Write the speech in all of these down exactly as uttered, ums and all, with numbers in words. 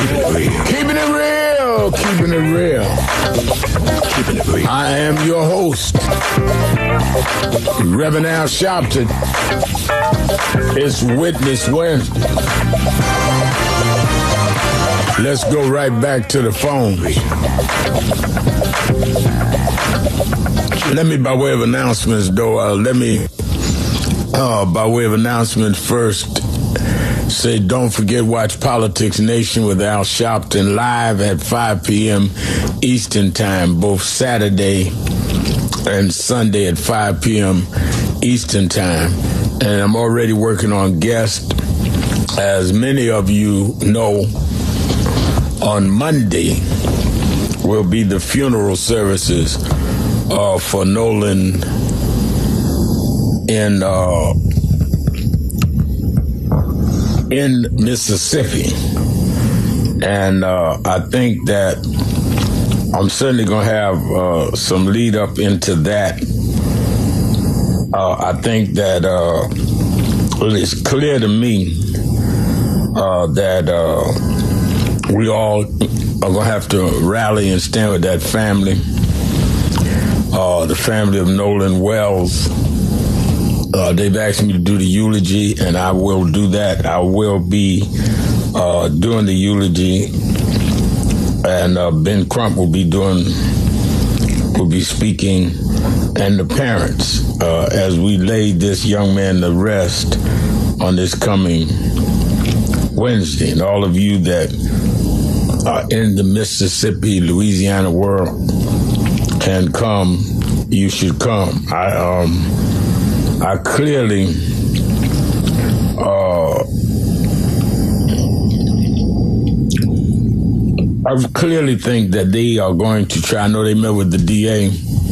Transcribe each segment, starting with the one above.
Keeping it real. Keeping it real. Keeping it real. Keeping it real. I am your host, Reverend Al Sharpton. It's Witness Wednesday. Let's go right back to the phone. Let me, by way of announcements, though, uh, let me, uh, by way of announcement first, say don't forget, watch Politics Nation with Al Sharpton live at five p.m. Eastern Time, both Saturday and Sunday at five p.m. Eastern Time. And I'm already working on guests. As many of you know, on Monday will be the funeral services uh, for Nolan in uh, in Mississippi, and uh, I think that I'm certainly going to have uh, some lead up into that. Uh, I think that uh, it's clear to me uh, that uh, we all are going to have to rally and stand with that family, uh, the family of Nolan Wells. Uh, they've asked me to do the eulogy, and I will do that. I will be uh, doing the eulogy, and uh, Ben Crump will be doing, will be speaking, and the parents uh, as we lay this young man to rest on this coming Wednesday. And all of you that are in the Mississippi, Louisiana world can come, you should come. I um. I clearly uh, I clearly think that they are going to try. I know they met with the D A,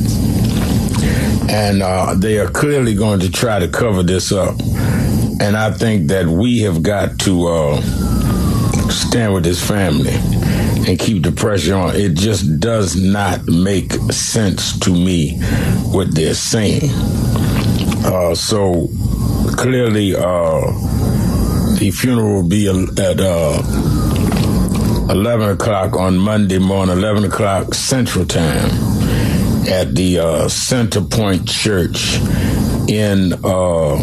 and uh, they are clearly going to try to cover this up. And I think that we have got to uh, stand with this family and keep the pressure on. It just does not make sense to me what they're saying. Uh, so clearly, uh, the funeral will be at uh, eleven o'clock on Monday morning, eleven o'clock Central Time, at the uh, Center Point Church in uh,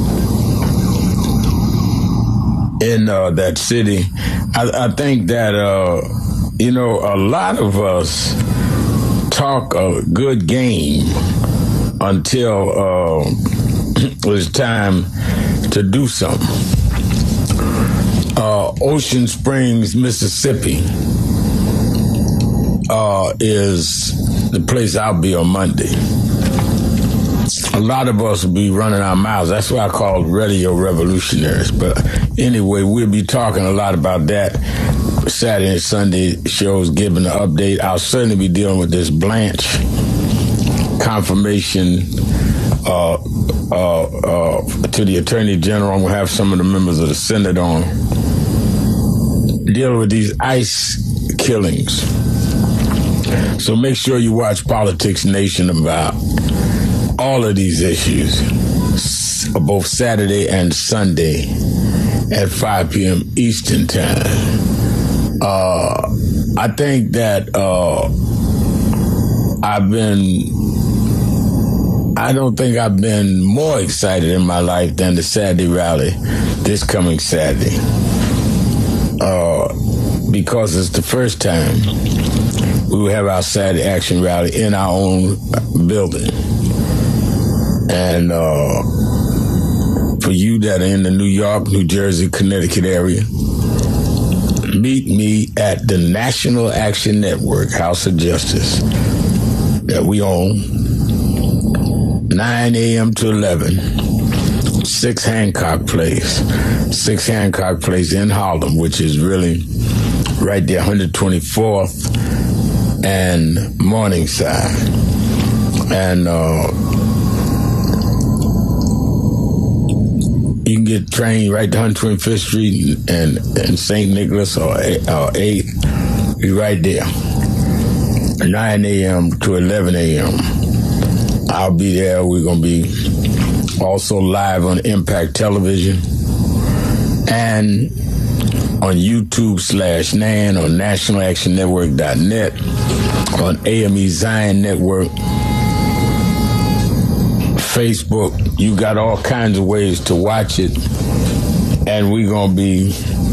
in uh, that city. I, I think that uh, you know, a lot of us talk a good game until uh, it was time to do something. Uh, Ocean Springs, Mississippi uh, is the place I'll be on Monday. A lot of us will be running our mouths. That's why I call radio revolutionaries. But anyway, we'll be talking a lot about that. Saturday and Sunday shows, giving an update. I'll certainly be dealing with this Blanche confirmation uh, uh, uh, to the Attorney General. I'm going to have some of the members of the Senate on, dealing with these ICE killings. So make sure you watch Politics Nation about all of these issues, both Saturday and Sunday at five p.m. Eastern Time. Uh, I think that uh, I've been I don't think I've been more excited in my life than the Saturday rally this coming Saturday. Uh, because it's the first time we will have our Saturday Action Rally in our own building. And uh, for you that are in the New York, New Jersey, Connecticut area, meet me at the National Action Network, House of Justice, that we own. nine a.m. to eleven, six Hancock Place, six Hancock Place in Harlem, which is really right there, one hundred twenty-fourth and Morningside. And uh, you can get trained right to one hundred twenty-fifth Street and, and Saint Nicholas or, or eighth. You're right there, nine a.m. to eleven a.m. I'll be there. We're going to be also live on Impact Television. And on YouTube slash Nan, on National Action Network dot net, on A M E Zion Network, Facebook. You got all kinds of ways to watch it. And we're going to be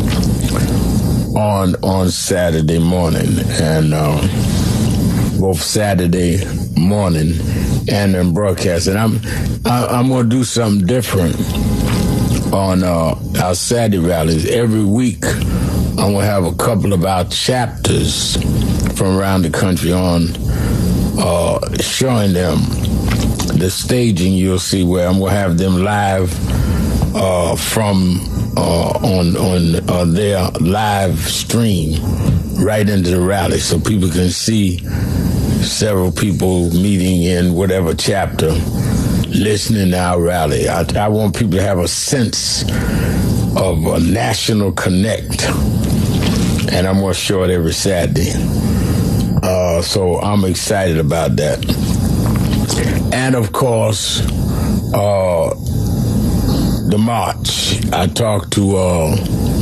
on on Saturday morning, and uh, both Saturday morning and then broadcast. And I'm I, I'm going to do something different on uh, our Saturday rallies. Every week, I'm going to have a couple of our chapters from around the country on, uh, showing them the staging. You'll see where I'm going to have them live uh, from uh, on on uh, their live stream right into the rally, so people can see several people meeting in whatever chapter, listening to our rally. I, I want people to have a sense of a national connect, and I'm going to show it every Saturday. Uh, so I'm excited about that. And of course, uh, the march. I talked to uh,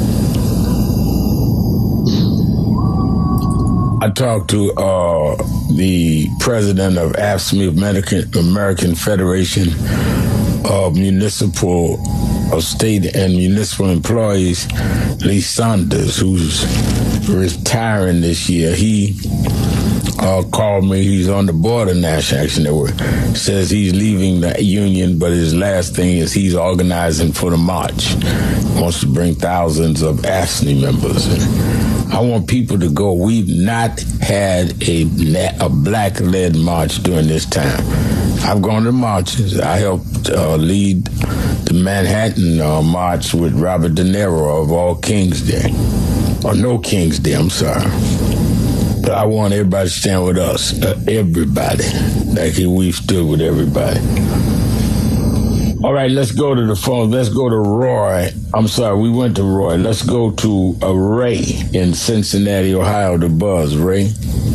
I talked to uh, the president of A F S C M E, American, American Federation of Municipal, of State and Municipal Employees, Lee Saunders, who's retiring this year. He uh, called me. He's on the board of National Action Network. Says he's leaving the union, but his last thing is he's organizing for the march. He wants to bring thousands of A F S C M E members. And I want people to go. We've not had a, a black-led march during this time. I've gone to marches. I helped uh, lead the Manhattan uh, march with Robert De Niro of All Kings Day. Or No Kings Day, I'm sorry. But I want everybody to stand with us. Uh, everybody. Like we stood with everybody. All right, let's go to the phone. Let's go to Roy. I'm sorry, we went to Roy. Let's go to uh, Ray in Cincinnati, Ohio, to Buzz. Ray?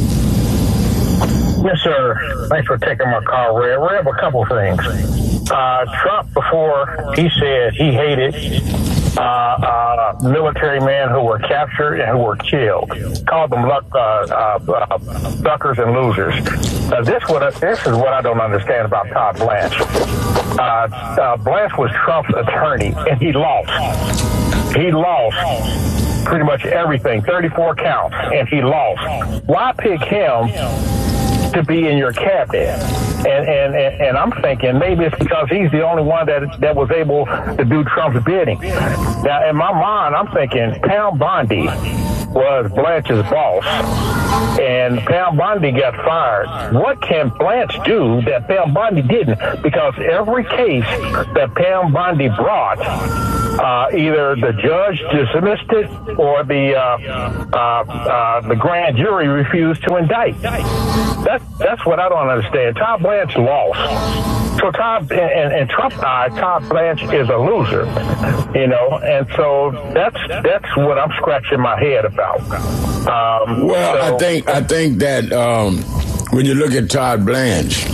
Yes, sir. Thanks for taking my call, Ray. Ray, I have a couple things. Uh, Trump, before he said he hated uh, uh, military men who were captured and who were killed, called them luck, uh, uh, uh, suckers and losers. Uh, this, what, this is what I don't understand about Todd Blanche. Uh, uh, Blanche was Trump's attorney, and he lost. He lost pretty much everything, thirty-four counts, and he lost. Why pick him to be in your cabinet? And, and, and, and I'm thinking maybe it's because he's the only one that that was able to do Trump's bidding. Now, in my mind, I'm thinking Pam Bondi was Blanche's boss, and Pam Bondi got fired. What can Blanche do that Pam Bondi didn't? Because every case that Pam Bondi brought, uh, either the judge dismissed it or the uh, uh, uh, the grand jury refused to indict. That's that's what I don't understand. Todd Blanche lost. So Todd and, and Trump died. Todd Blanche is a loser, you know, and so that's that's what I'm scratching my head about. Um, well, so, I think I think that um, when you look at Todd Blanche,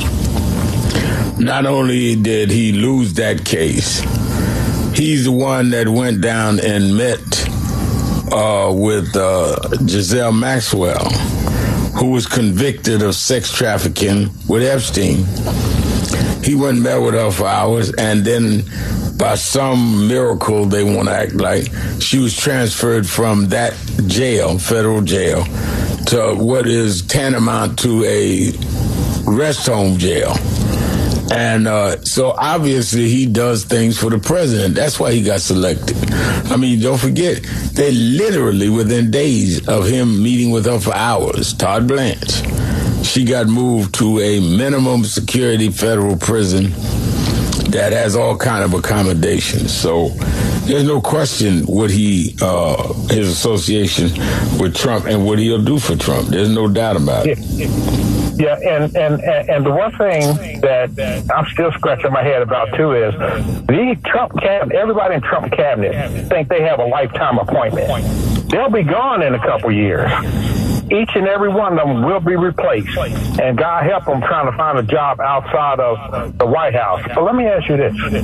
not only did he lose that case, he's the one that went down and met uh, with uh, Giselle Maxwell, who was convicted of sex trafficking with Epstein. He went and met with her for hours, and then by some miracle, they want to act like she was transferred from that jail, federal jail, to what is tantamount to a rest home jail. And uh, so obviously he does things for the president. That's why he got selected. I mean, don't forget, they literally, within days of him meeting with her for hours, Todd Blanche, she got moved to a minimum security federal prison that has all kind of accommodations. So there's no question what he, uh, his association with Trump and what he'll do for Trump. There's no doubt about it. Yeah, and, and, and the one thing that I'm still scratching my head about, too, is the Trump cabinet, everybody in Trump cabinet think they have a lifetime appointment. They'll be gone in a couple years. Each and every one of them will be replaced. And God help them trying to find a job outside of the White House. But let me ask you this.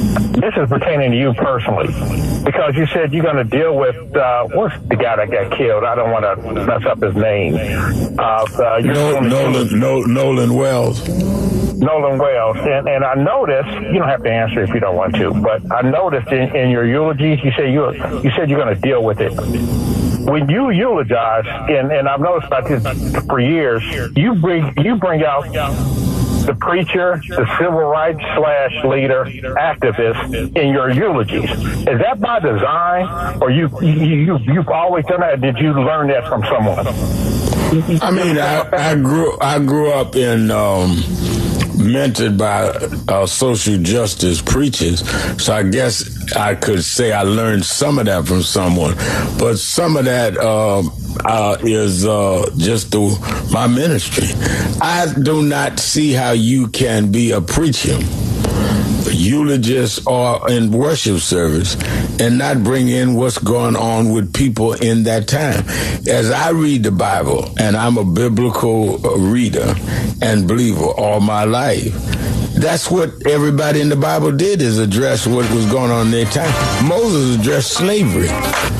this is pertaining to you personally, because you said you're going to deal with, uh, what's the guy that got killed? I don't want to mess up his name. Uh, uh, no, Nolan, no, Nolan Wells. Nolan Wells. And, and I noticed, you don't have to answer if you don't want to, but I noticed in, in your eulogies, you say you you said you're going to deal with it. When you eulogize, and, and I've noticed about this for years, you bring you bring out the preacher, the civil rights slash leader, activist in your eulogies. Is that by design, or you you you've always done that? Or did you learn that from someone? I mean, I, I grew I grew up in. Um, mentored by uh, social justice preachers, so I guess I could say I learned some of that from someone, but some of that uh, uh, is uh, just through my ministry. I do not see how you can be a preacher, eulogist, or in worship service and not bring in what's going on with people in that time. As I read the Bible, and I'm a biblical reader and believer all my life, that's what everybody in the Bible did, is address what was going on in their time. Moses addressed slavery.